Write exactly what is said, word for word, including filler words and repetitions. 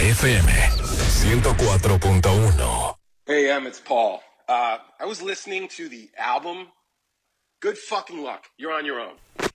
F M ciento cuatro punto uno. Hey, Em, it's Paul. Uh, I was listening to the album. Good fucking luck. You're on your own.